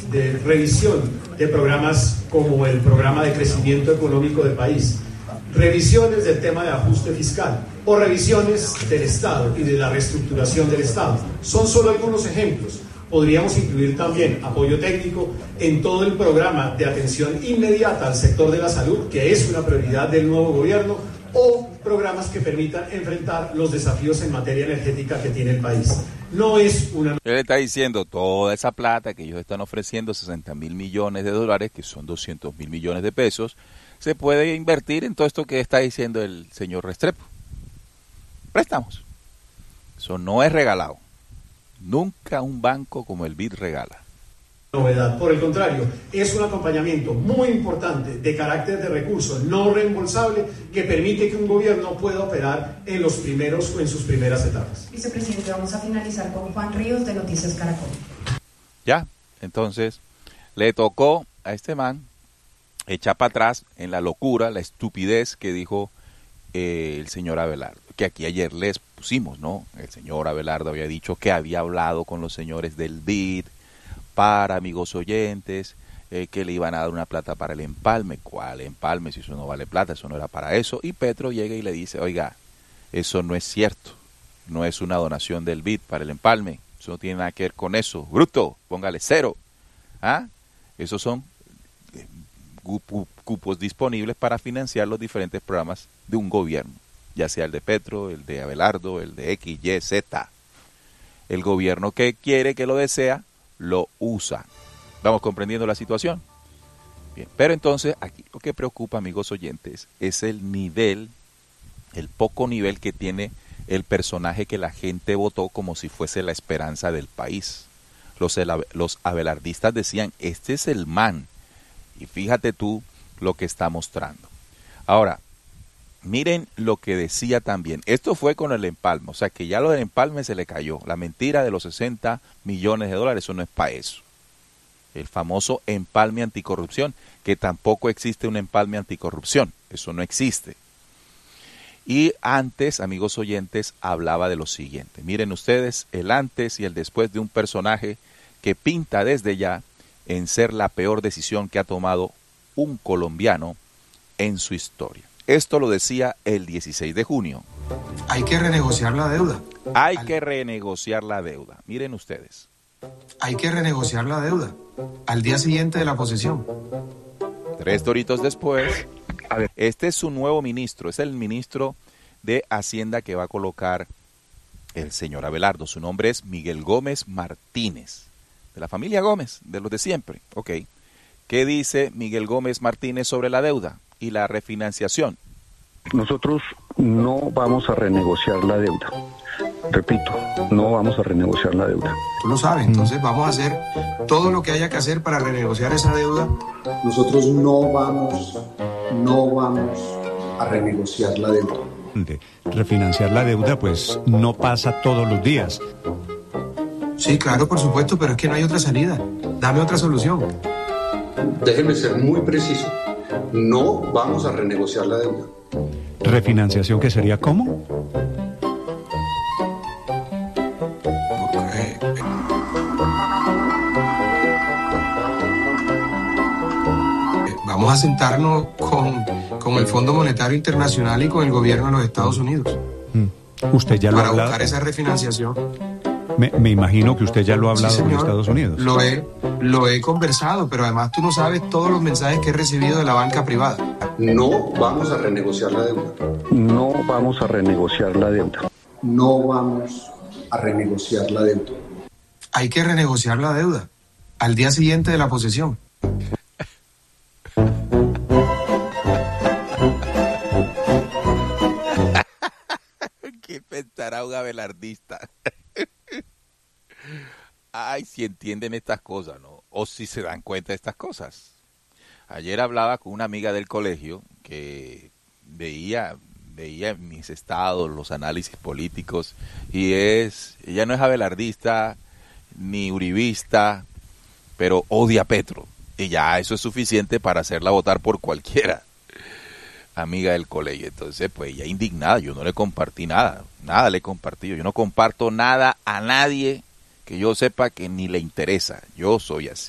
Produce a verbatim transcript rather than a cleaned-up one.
de revisión de programas como el programa de crecimiento económico del país, revisiones del tema de ajuste fiscal o revisiones del Estado y de la reestructuración del Estado. Son solo algunos ejemplos. Podríamos incluir también apoyo técnico en todo el programa de atención inmediata al sector de la salud, que es una prioridad del nuevo gobierno, o programas que permitan enfrentar los desafíos en materia energética que tiene el país. No es una... Él está diciendo toda esa plata que ellos están ofreciendo, sesenta mil millones de dólares, que son doscientos mil millones de pesos, se puede invertir en todo esto que está diciendo el señor Restrepo. Préstamos. Eso no es regalado. Nunca un banco como el B I D regala. Novedad, por el contrario, es un acompañamiento muy importante de carácter de recursos no reembolsable que permite que un gobierno pueda operar en los primeros o en sus primeras etapas. Vicepresidente, vamos a finalizar con Juan Ríos de Noticias Caracol. Ya, entonces le tocó a este man echar para atrás en la locura, la estupidez que dijo eh, el señor Abelardo, que aquí ayer les pusimos, ¿no? El señor Abelardo había dicho que había hablado con los señores del B I D para, amigos oyentes, eh, que le iban a dar una plata para el empalme. ¿Cuál empalme? Si eso no vale plata, eso no era para eso. Y Petro llega y le dice, oiga, eso no es cierto, no es una donación del B I D para el empalme, eso no tiene nada que ver con eso, bruto, póngale cero. ¿Ah? Esos son cupos disponibles para financiar los diferentes programas de un gobierno, ya sea el de Petro, el de Abelardo, el de X, Y, Z. El gobierno que quiere, que lo desea, lo usa. ¿Vamos comprendiendo la situación? Bien, pero entonces aquí lo que preocupa, amigos oyentes, es el nivel, el poco nivel que tiene el personaje que la gente votó como si fuese la esperanza del país. Los, los abelardistas decían, este es el man. Y fíjate tú lo que está mostrando. Ahora, miren lo que decía también. Esto fue con el empalme, o sea que ya lo del empalme se le cayó. La mentira de los sesenta millones de dólares, eso no es para eso. El famoso empalme anticorrupción, que tampoco existe un empalme anticorrupción, eso no existe. Y antes, amigos oyentes, hablaba de lo siguiente. Miren ustedes el antes y el después de un personaje que pinta desde ya en ser la peor decisión que ha tomado un colombiano en su historia. Esto lo decía el dieciséis de junio. Hay que renegociar la deuda. Hay que renegociar la deuda. Miren ustedes. Hay que renegociar la deuda al día siguiente de la posesión. Tres doritos después, este es su nuevo ministro, es el ministro de Hacienda que va a colocar el señor Abelardo. Su nombre es Miguel Gómez Martínez, de la familia Gómez, de los de siempre. Ok. ¿Qué dice Miguel Gómez Martínez sobre la deuda y la refinanciación? Nosotros no vamos a renegociar la deuda. Repito, no vamos a renegociar la deuda. Tú lo sabes, entonces vamos a hacer todo lo que haya que hacer para renegociar esa deuda. Nosotros no vamos, no vamos a renegociar la deuda. De refinanciar la deuda, pues no pasa todos los días. Sí, claro, por supuesto, pero es que no hay otra salida. Dame otra solución. Déjeme ser muy preciso. No vamos a renegociar la deuda. ¿Refinanciación que sería cómo? Vamos a sentarnos con, con el Fondo Monetario Internacional y con el gobierno de los Estados Unidos. ¿Usted ya lo ha hablado? Para buscar esa refinanciación. Me, me imagino que usted ya lo ha hablado sí, con Estados Unidos. Lo he, lo he conversado, pero además tú no sabes todos los mensajes que he recibido de la banca privada. No vamos a renegociar la deuda. No vamos a renegociar la deuda. No vamos a renegociar la deuda. Hay que renegociar la deuda al día siguiente de la posesión. ¿Qué pensará un abelardista? Ay, si entienden estas cosas, ¿no? O si se dan cuenta de estas cosas. Ayer hablaba con una amiga del colegio que veía, veía mis estados, los análisis políticos, y es, ella no es abelardista ni uribista, pero odia a Petro. Y ya eso es suficiente para hacerla votar por cualquiera. Amiga del colegio. Entonces, pues ella indignada, yo no le compartí nada, nada le compartí, yo no comparto nada a nadie que yo sepa que ni le interesa, yo soy así.